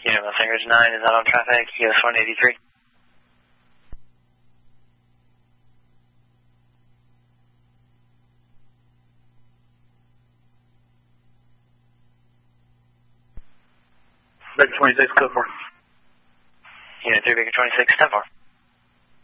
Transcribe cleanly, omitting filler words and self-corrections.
Unit Mustang Ridge 9 is not on traffic, EOS 183. Baker 26, code 4. Unit 3, Baker 26, 10-4.